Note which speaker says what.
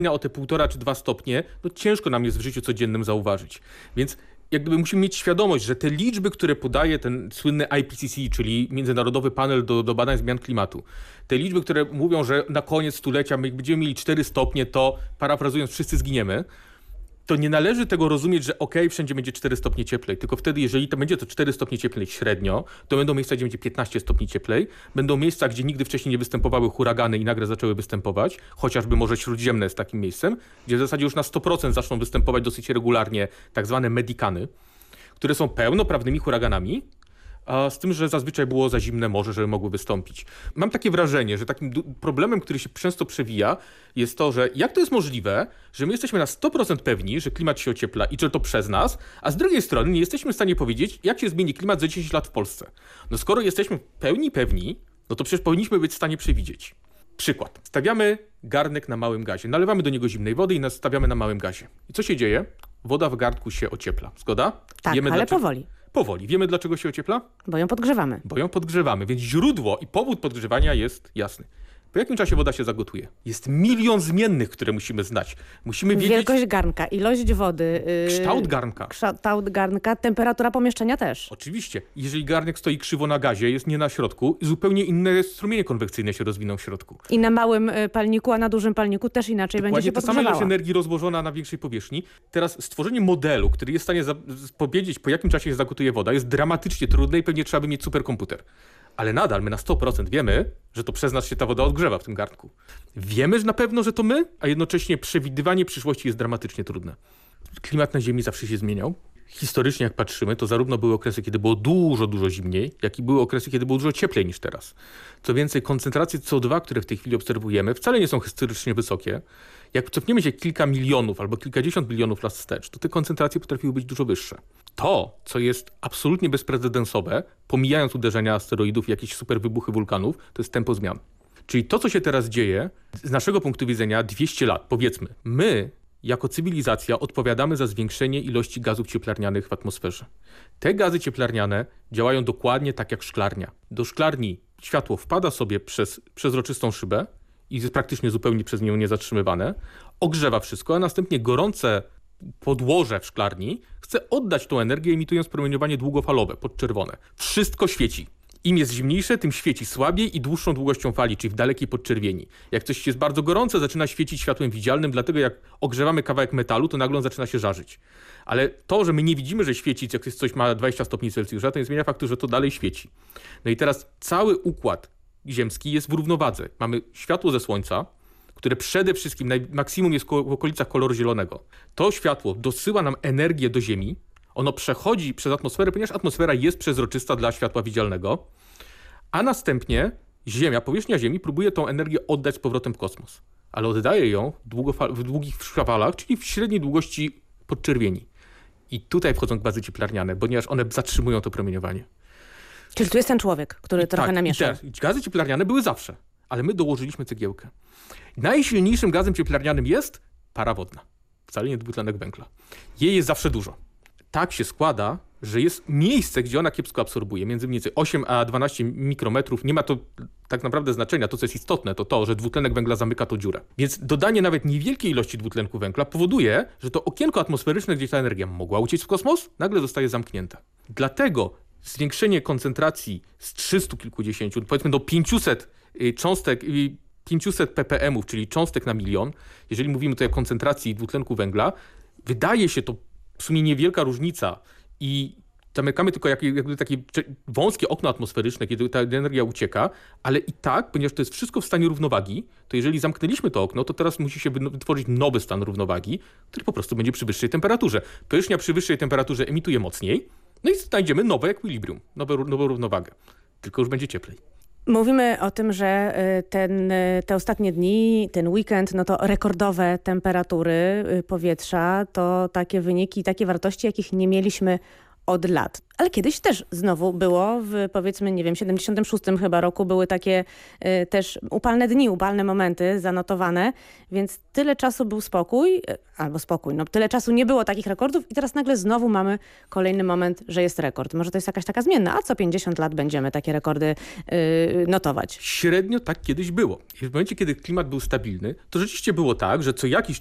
Speaker 1: o te 1,5 czy 2 stopnie, no ciężko nam jest w życiu codziennym zauważyć. Więc jak gdyby musimy mieć świadomość, że te liczby, które podaje ten słynny IPCC, czyli Międzynarodowy Panel do Badań Zmian Klimatu, te liczby, które mówią, że na koniec stulecia my będziemy mieli 4 stopnie, to parafrazując, wszyscy zginiemy, to nie należy tego rozumieć, że wszędzie będzie 4 stopnie cieplej, tylko wtedy, jeżeli to będzie to 4 stopnie cieplej średnio, to będą miejsca, gdzie będzie 15 stopni cieplej, będą miejsca, gdzie nigdy wcześniej nie występowały huragany i nagle zaczęły występować, chociażby Morze Śródziemne jest takim miejscem, gdzie w zasadzie już na 100% zaczną występować dosyć regularnie tak zwane medikany, które są pełnoprawnymi huraganami, a z tym, że zazwyczaj było za zimne morze, żeby mogły wystąpić. Mam takie wrażenie, że takim problemem, który się często przewija, jest to, że jak to jest możliwe, że my jesteśmy na 100% pewni, że klimat się ociepla i że to przez nas, a z drugiej strony nie jesteśmy w stanie powiedzieć, jak się zmieni klimat za 10 lat w Polsce. No skoro jesteśmy pewni, no to przecież powinniśmy być w stanie przewidzieć. Przykład. Stawiamy garnek na małym gazie, nalewamy do niego zimnej wody i nastawiamy na małym gazie. I co się dzieje? Woda w garnku się ociepla. Zgoda?
Speaker 2: Tak, ale powoli.
Speaker 1: Powoli. Wiemy, dlaczego się ociepla?
Speaker 2: Bo ją podgrzewamy.
Speaker 1: Bo ją podgrzewamy, więc źródło i powód podgrzewania jest jasny. Po jakim czasie woda się zagotuje? Jest milion zmiennych, które musimy znać. Musimy wiedzieć...
Speaker 2: Wielkość garnka, ilość wody.
Speaker 1: Kształt garnka.
Speaker 2: Kształt garnka, temperatura pomieszczenia też.
Speaker 1: Oczywiście. Jeżeli garnek stoi krzywo na gazie, jest nie na środku, zupełnie inne strumienie konwekcyjne się rozwiną w środku.
Speaker 2: I na małym palniku, a na dużym palniku też inaczej będzie się podgrzewała.
Speaker 1: Ta sama ilość energii rozłożona na większej powierzchni. Teraz stworzenie modelu, który jest w stanie powiedzieć, po jakim czasie się zagotuje woda, jest dramatycznie trudne i pewnie trzeba by mieć superkomputer. Ale nadal my na 100% wiemy, że to przez nas się ta woda odgrzewa w tym garnku. Wiemy że na pewno, że to my, a jednocześnie przewidywanie przyszłości jest dramatycznie trudne. Klimat na Ziemi zawsze się zmieniał. Historycznie jak patrzymy, to zarówno były okresy, kiedy było dużo zimniej, jak i były okresy, kiedy było dużo cieplej niż teraz. Co więcej, koncentracje CO2, które w tej chwili obserwujemy, wcale nie są historycznie wysokie. Jak cofniemy się kilka milionów albo kilkadziesiąt milionów lat wstecz, to te koncentracje potrafiły być dużo wyższe. To, co jest absolutnie bezprecedensowe, pomijając uderzenia asteroidów i jakieś super wybuchy wulkanów, to jest tempo zmian. Czyli to, co się teraz dzieje, z naszego punktu widzenia 200 lat, powiedzmy, my jako cywilizacja odpowiadamy za zwiększenie ilości gazów cieplarnianych w atmosferze. Te gazy cieplarniane działają dokładnie tak jak szklarnia. Do szklarni światło wpada sobie przez przezroczystą szybę i jest praktycznie zupełnie przez nią niezatrzymywane, ogrzewa wszystko, a następnie gorące podłoże w szklarni chce oddać tą energię, emitując promieniowanie długofalowe, podczerwone. Wszystko świeci. Im jest zimniejsze, tym świeci słabiej i dłuższą długością fali, czyli w dalekiej podczerwieni. Jak coś jest bardzo gorące, zaczyna świecić światłem widzialnym, dlatego jak ogrzewamy kawałek metalu, to nagle on zaczyna się żarzyć. Ale to, że my nie widzimy, że świeci, jak coś ma 20 stopni Celsjusza, to nie zmienia faktu, że to dalej świeci. No i teraz cały układ ziemski jest w równowadze. Mamy światło ze Słońca, które przede wszystkim maksimum jest w okolicach koloru zielonego. To światło dosyła nam energię do Ziemi, ono przechodzi przez atmosferę, ponieważ atmosfera jest przezroczysta dla światła widzialnego, a następnie powierzchnia Ziemi próbuje tą energię oddać z powrotem w kosmos. Ale oddaje ją w długich falach, czyli w średniej długości podczerwieni. I tutaj wchodzą gazy cieplarniane, ponieważ one zatrzymują to promieniowanie.
Speaker 2: Czyli tu jest ten człowiek, który trochę namieszał.
Speaker 1: Gazy cieplarniane były zawsze, ale my dołożyliśmy cegiełkę. Najsilniejszym gazem cieplarnianym jest para wodna. Wcale nie dwutlenek węgla. Jej jest zawsze dużo. Tak się składa, że jest miejsce, gdzie ona kiepsko absorbuje. Między mniej więcej 8 a 12 mikrometrów. Nie ma to tak naprawdę znaczenia. To, co jest istotne, to to, że dwutlenek węgla zamyka tą dziurę. Więc dodanie nawet niewielkiej ilości dwutlenku węgla powoduje, że to okienko atmosferyczne, gdzie ta energia mogła uciec w kosmos, nagle zostaje zamknięte. Dlatego zwiększenie koncentracji z 300 kilkudziesięciu, powiedzmy do 500 cząstek, 500 ppm, czyli cząstek na milion, jeżeli mówimy tutaj o koncentracji dwutlenku węgla, wydaje się to w sumie niewielka różnica i zamykamy tylko jakby takie wąskie okno atmosferyczne, kiedy ta energia ucieka, ale i tak, ponieważ to jest wszystko w stanie równowagi, to jeżeli zamknęliśmy to okno, to teraz musi się wytworzyć nowy stan równowagi, który po prostu będzie przy wyższej temperaturze. Powierzchnia przy wyższej temperaturze emituje mocniej, no i znajdziemy nowe equilibrium, nową równowagę. Tylko już będzie cieplej.
Speaker 2: Mówimy o tym, że te ostatnie dni, ten weekend, no to rekordowe temperatury powietrza, to takie wyniki, takie wartości, jakich nie mieliśmy od lat. Ale kiedyś też znowu było, w powiedzmy, nie wiem, 76 chyba roku były takie też upalne dni, upalne momenty zanotowane, więc tyle czasu był spokój, tyle czasu nie było takich rekordów i teraz nagle znowu mamy kolejny moment, że jest rekord. Może to jest jakaś taka zmienna, a co 50 lat będziemy takie rekordy notować.
Speaker 1: Średnio tak kiedyś było. I w momencie, kiedy klimat był stabilny, to rzeczywiście było tak, że co jakiś